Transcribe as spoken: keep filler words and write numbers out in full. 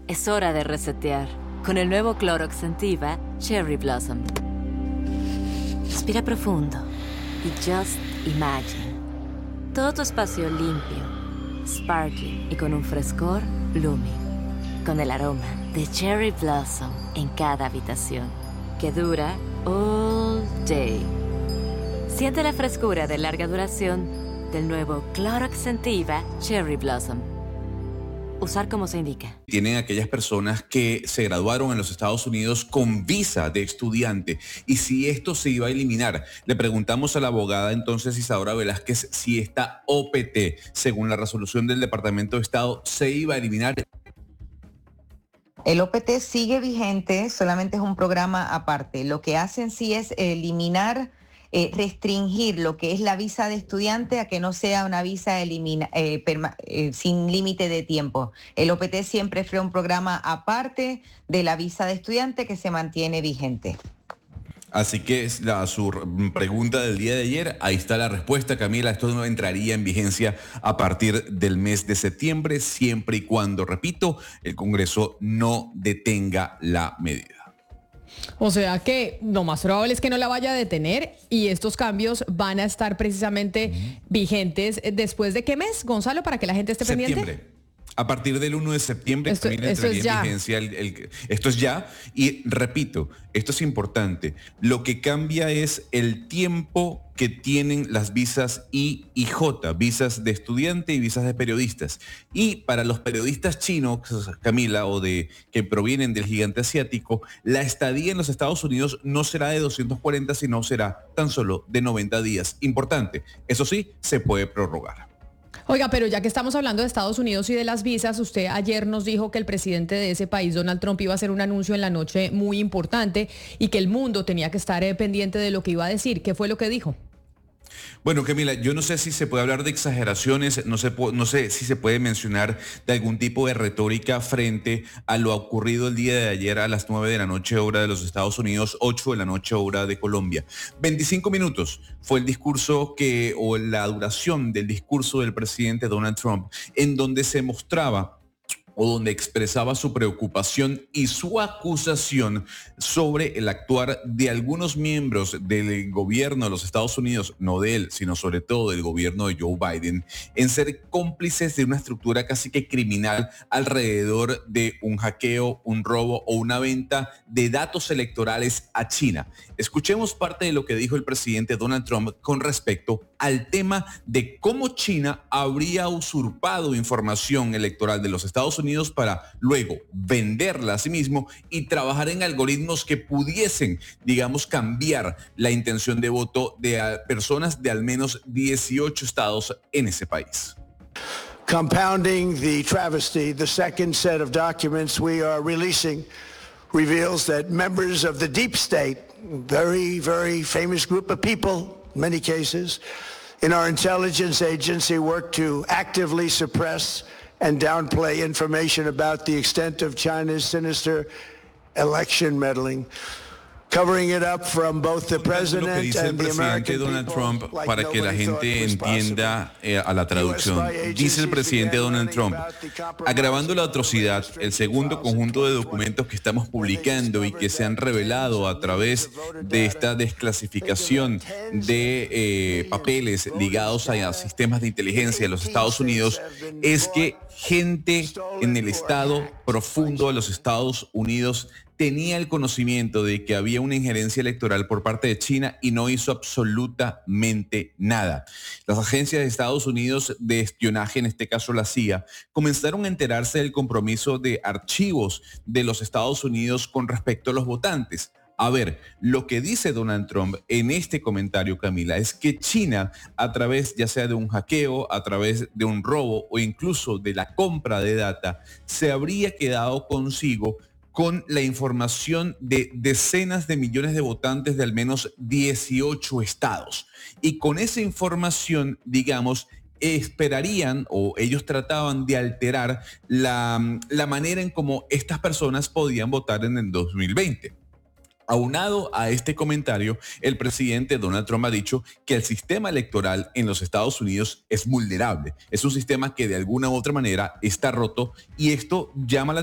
Es hora de resetear con el nuevo Clorox Scentiva Cherry Blossom. Respira profundo y just imagine. Todo tu espacio limpio, sparkling y con un frescor blooming. Con el aroma de Cherry Blossom en cada habitación, que dura all day. Siente la frescura de larga duración del nuevo Clorox Scentiva Cherry Blossom. Usar como se indica. Tienen aquellas personas que se graduaron en los Estados Unidos con visa de estudiante y si esto se iba a eliminar. Le preguntamos a la abogada entonces Isadora Velázquez si esta O P T, según la resolución del Departamento de Estado, se iba a eliminar. El O P T sigue vigente, solamente es un programa aparte. Lo que hacen sí es eliminar, eh, restringir lo que es la visa de estudiante a que no sea una visa elimina, eh, perma, eh, sin límite de tiempo. El O P T siempre fue un programa aparte de la visa de estudiante que se mantiene vigente. Así que es la, su pregunta del día de ayer, ahí está la respuesta, Camila. Esto no entraría en vigencia a partir del mes de septiembre, siempre y cuando, repito, el Congreso no detenga la medida. O sea que lo más probable es que no la vaya a detener y estos cambios van a estar precisamente uh-huh. vigentes después de qué mes, Gonzalo, para que la gente esté septiembre. pendiente. A partir del uno de septiembre esto, también esto entraría es ya. en vigencia. El, el, esto es ya. Y repito, esto es importante. Lo que cambia es el tiempo que tienen las visas I y J, visas de estudiante y visas de periodistas. Y para los periodistas chinos, Camila, o de que provienen del gigante asiático, la estadía en los Estados Unidos no será de doscientos cuarenta, sino será tan solo de noventa días. Importante. Eso sí, se puede prorrogar. Oiga, pero ya que estamos hablando de Estados Unidos y de las visas, usted ayer nos dijo que el presidente de ese país, Donald Trump, iba a hacer un anuncio en la noche muy importante y que el mundo tenía que estar eh, pendiente de lo que iba a decir. ¿Qué fue lo que dijo? Bueno, Camila, yo no sé si se puede hablar de exageraciones, no sé, no sé si se puede mencionar de algún tipo de retórica frente a lo ocurrido el día de ayer a las nueve de la noche hora de los Estados Unidos, ocho de la noche hora de Colombia. veinticinco minutos fue el discurso que, o la duración del discurso del presidente Donald Trump, en donde se mostraba o donde expresaba su preocupación y su acusación sobre el actuar de algunos miembros del gobierno de los Estados Unidos, no de él, sino sobre todo del gobierno de Joe Biden, en ser cómplices de una estructura casi que criminal alrededor de un hackeo, un robo o una venta de datos electorales a China. Escuchemos parte de lo que dijo el presidente Donald Trump con respecto al tema de cómo China habría usurpado información electoral de los Estados Unidos para luego venderla a sí mismo y trabajar en algoritmos que pudiesen, digamos, cambiar la intención de voto de personas de al menos dieciocho estados en ese país. Compounding the travesty, the second set of documents we are releasing reveals that members of the deep state, very, very famous group of people, in many cases, in our intelligence agency work to actively suppress and downplay information about the extent of China's sinister election meddling. Covering it up from both the president lo que dice el presidente Donald Trump para que la gente entienda eh, a la traducción. Dice el presidente Donald Trump, agravando la atrocidad, el segundo conjunto de documentos que estamos publicando y que se han revelado a través de esta desclasificación de eh, papeles ligados a sistemas de inteligencia de los Estados Unidos es que gente en el estado profundo de los Estados Unidos tenía el conocimiento de que había una injerencia electoral por parte de China y no hizo absolutamente nada. Las agencias de Estados Unidos de espionaje, en este caso la C I A, comenzaron a enterarse del compromiso de archivos de los Estados Unidos con respecto a los votantes. A ver, lo que dice Donald Trump en este comentario, Camila, es que China, a través ya sea de un hackeo, a través de un robo o incluso de la compra de data, se habría quedado consigo con la información de decenas de millones de votantes de al menos dieciocho estados. Y con esa información, digamos, esperarían o ellos trataban de alterar la, la manera en cómo estas personas podían votar en el dos mil veinte. Aunado a este comentario, el presidente Donald Trump ha dicho que el sistema electoral en los Estados Unidos es vulnerable. Es un sistema que de alguna u otra manera está roto y esto llama la